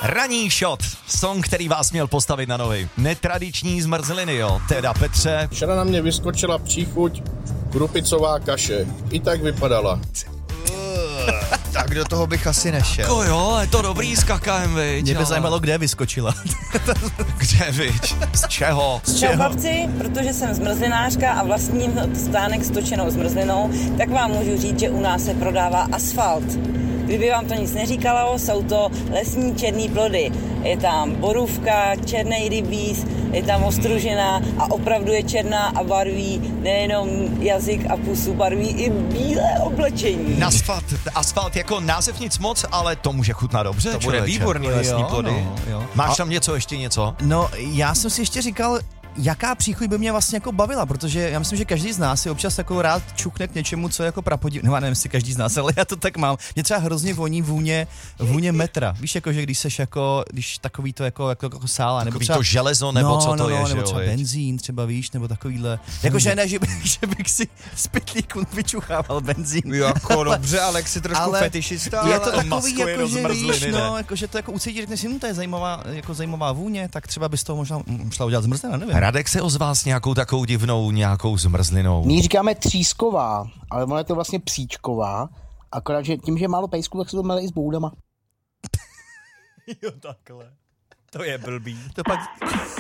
Ranní shot, song, který vás měl postavit na nohy. Netradiční zmrzliny, jo. Teda Petře. Včera na mě vyskočila příchuť krupicová kaše. I tak vypadala. Tak do toho bych asi nešel. Jako jo, je to dobrý s kakaem, viď. Mě by zajímalo, kde vyskočila. Kde, viď? Z čeho? Čau chlapci, protože jsem zmrzlinářka a vlastním stánek s točenou zmrzlinou, tak vám můžu říct, že u nás se prodává asfalt. Kdyby vám to nic neříkalo, jsou to lesní černý plody. Je tam borůvka, černý rybíz, je tam ostružena a opravdu je černá a barví nejenom jazyk a pusu, barví i bílé oblečení. Asfalt jako název nic moc, ale to může chutnat dobře. To bude výborný lesní plody. Jo. Máš tam ještě něco? No, já jsem si ještě říkal, jaká příchuť by mě vlastně jako bavila, protože já myslím, že každý z nás si občas jako rád čukne k něčemu, co je jako prapodivné. No, já nevím, jestli každý z nás, ale já to tak mám. Mě třeba hrozně voní vůně metra. Víš, jako, že když seš jako, když takový to jako sála, nebo třeba to železo, nebo co to je, nebo že třeba jo, benzín, třeba víš, nebo takovýhle. Jakože ne, že bych si z pytlíku vyčuchával benzín. Jako dobře, Alex si trošku ale fetišista. je to takový, maskuje jako, že zmrzliny, víš, ne? no, jako, že to jako ucítíš, řekneš si, to je zajímavá vůně, tak třeba bys toho možná šla udělat zmrzlina, nevím. Radek se ozval s nějakou takovou divnou nějakou zmrzlinou. My ji říkáme třísková, ale ona je to vlastně psíčková, akorát, že tím, že je málo pejsků, tak se to mele i s boudama. Jo, takhle. To je blbý. To pak